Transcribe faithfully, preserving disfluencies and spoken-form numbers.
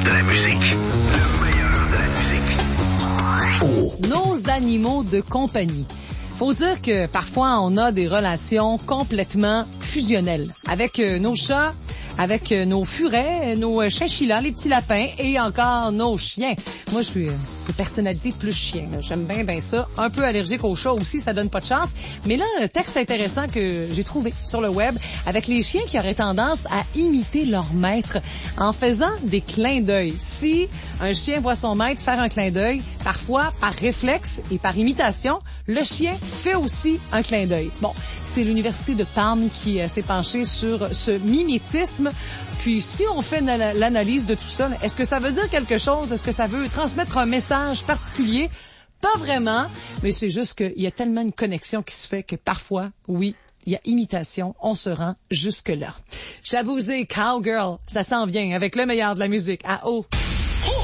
meilleur de la musique. Le meilleur de la musique. Oh. Nos animaux de compagnie. Faut dire que parfois, on a des relations complètement fusionnelles. Avec euh, nos chats, avec euh, nos furets, nos euh, chinchillas, les petits lapins et encore nos chiens. Moi, je suis euh, une personnalité plus chien. Là. J'aime bien, bien ça. Un peu allergique aux chats aussi, ça donne pas de chance. Mais là, un texte intéressant que j'ai trouvé sur le web avec les chiens qui auraient tendance à imiter leur maître en faisant des clins d'œil. Si un chien voit son maître faire un clin d'œil, parfois par réflexe et par imitation, le chien fait aussi un clin d'œil. Bon, c'est l'Université de Parme qui euh, s'est penchée sur ce mimétisme. Puis, si on fait na- l'analyse de tout ça, est-ce que ça veut dire quelque chose? Est-ce que ça veut transmettre un message particulier? Pas vraiment, mais c'est juste qu'il y a tellement une connexion qui se fait que parfois, oui, il y a imitation, on se rend jusque-là. J'avoue, Cowgirl, ça s'en vient avec le meilleur de la musique à haut.